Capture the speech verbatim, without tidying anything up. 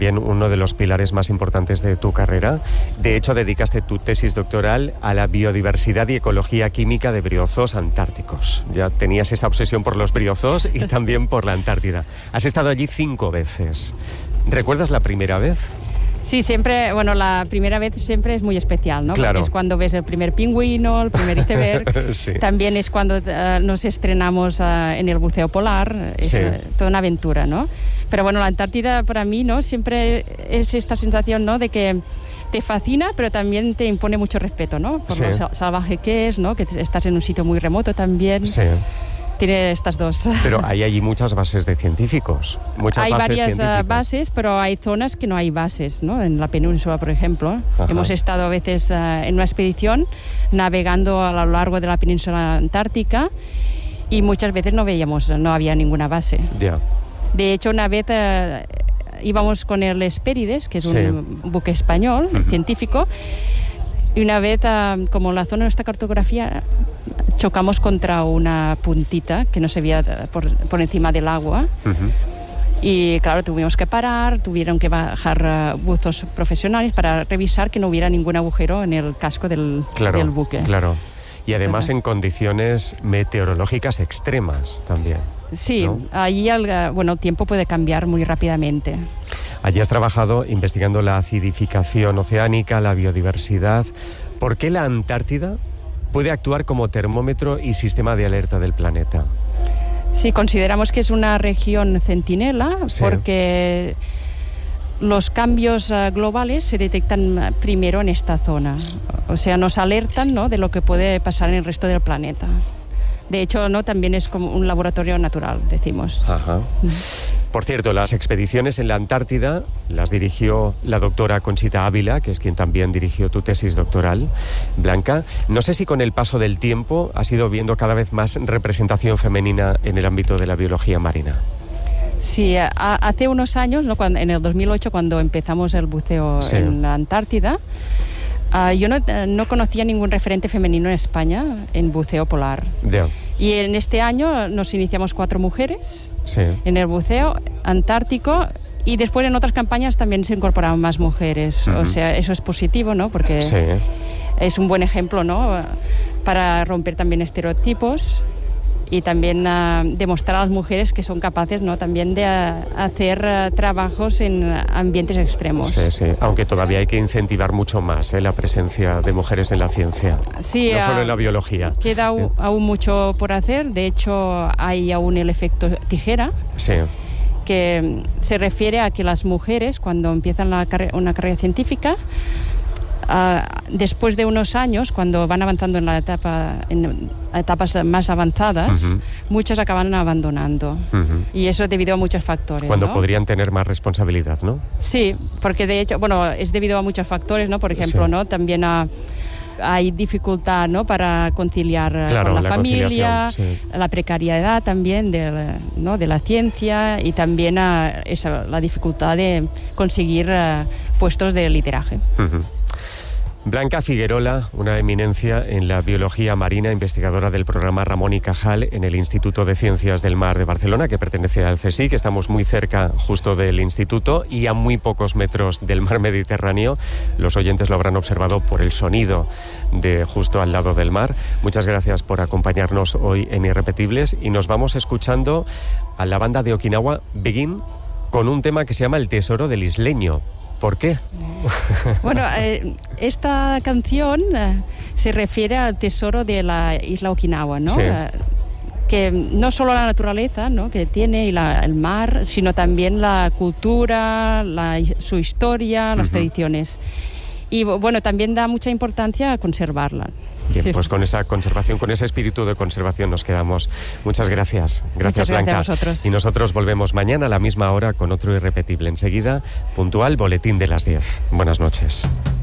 también uno de los pilares más importantes de tu carrera. De hecho, dedicaste tu tesis doctoral a la biodiversidad y ecología química de briozoos antárticos. Ya tenías esa obsesión por los briozoos y también por la Antártida. Has estado allí cinco veces. ¿Recuerdas la primera vez? Sí, siempre, bueno, la primera vez siempre es muy especial, ¿no? Claro. Porque es cuando ves el primer pingüino, el primer iceberg. Sí. También es cuando uh, nos estrenamos uh, en el buceo polar. Es sí. uh, toda una aventura, ¿no? Pero bueno, la Antártida para mí, ¿no? Siempre es esta sensación, ¿no? De que te fascina, pero también te impone mucho respeto, ¿no? Por sí. lo salvaje que es, ¿no? Que estás en un sitio muy remoto también. Sí. Tiene estas dos. Pero hay allí muchas bases de científicos. Muchas hay bases varias científicas. bases, pero hay zonas que no hay bases, ¿no? En la península, por ejemplo. Ajá. Hemos estado a veces uh, en una expedición navegando a lo largo de la península antártica y muchas veces no veíamos, no había ninguna base. Yeah. De hecho, una vez uh, íbamos con el Hespérides, que es sí. un buque español, uh-huh. científico, y una vez, uh, como la zona de esta cartografía, chocamos contra una puntita que no se veía por, por encima del agua. Uh-huh. Y claro, tuvimos que parar, tuvieron que bajar uh, buzos profesionales para revisar que no hubiera ningún agujero en el casco del, claro, del buque. Claro, y además en condiciones meteorológicas extremas también. Sí, ¿no? Allí el, bueno, el tiempo puede cambiar muy rápidamente. Allí has trabajado investigando la acidificación oceánica, la biodiversidad. ¿Por qué la Antártida puede actuar como termómetro y sistema de alerta del planeta? Sí, consideramos que es una región centinela sí. porque los cambios uh, globales se detectan primero en esta zona. O sea, nos alertan, ¿no?, de lo que puede pasar en el resto del planeta. De hecho, ¿no?, también es como un laboratorio natural, decimos. Ajá. Por cierto, las expediciones en la Antártida las dirigió la doctora Conchita Ávila, que es quien también dirigió tu tesis doctoral, Blanca. No sé si con el paso del tiempo has ido viendo cada vez más representación femenina en el ámbito de la biología marina. Sí, a, hace unos años, ¿no?, cuando, en el dos mil ocho, cuando empezamos el buceo sí. en la Antártida, uh, yo no, no conocía ningún referente femenino en España en buceo polar. Yeah. Y en este año nos iniciamos cuatro mujeres sí. en el buceo antártico y después en otras campañas también se incorporaron más mujeres. Uh-huh. O sea, eso es positivo, ¿no? Porque sí. es un buen ejemplo, ¿no?, para romper también estereotipos y también uh, demostrar a las mujeres que son capaces, ¿no?, también de uh, hacer uh, trabajos en ambientes extremos. Sí, sí, aunque todavía hay que incentivar mucho más ¿eh? la presencia de mujeres en la ciencia, sí, no uh, solo en la biología. Queda aún, ¿eh? aún mucho por hacer, de hecho hay aún el efecto tijera, sí. que se refiere a que las mujeres cuando empiezan la carre- una carrera científica, Uh, después de unos años, cuando van avanzando en la etapa en etapas más avanzadas, uh-huh. muchas acaban abandonando. Uh-huh. Y eso debido a muchos factores. Cuando ¿no? podrían tener más responsabilidad, ¿no? Sí, porque de hecho, bueno, es debido a muchos factores, ¿no? Por ejemplo, sí. ¿no? También a, hay dificultad, ¿no?, para conciliar claro, con la, la familia, sí. la precariedad también de la, ¿no?, de la ciencia y también a esa, la dificultad de conseguir uh, puestos de lideraje. Uh-huh. Blanca Figuerola, una eminencia en la biología marina, investigadora del programa Ramón y Cajal en el Instituto de Ciencias del Mar de Barcelona, que pertenece al CSIC. Estamos muy cerca justo del instituto y a muy pocos metros del mar Mediterráneo. Los oyentes lo habrán observado por el sonido de justo al lado del mar. Muchas gracias por acompañarnos hoy en Irrepetibles y nos vamos escuchando a la banda de Okinawa, Begin, con un tema que se llama El Tesoro del Isleño. ¿Por qué? Bueno, eh, esta canción eh, se refiere al tesoro de la isla Okinawa, ¿no? Sí. Eh, que no solo la naturaleza, ¿no?, que tiene y la, el mar, sino también la cultura, la, su historia, las uh-huh. tradiciones. Y bueno, también da mucha importancia a conservarla. Bien, sí. pues con esa conservación, con ese espíritu de conservación nos quedamos. Muchas gracias. Gracias, Muchas Blanca. Gracias a vosotros. Y nosotros volvemos mañana a la misma hora con otro Irrepetible. Enseguida, puntual, boletín de las diez. Buenas noches.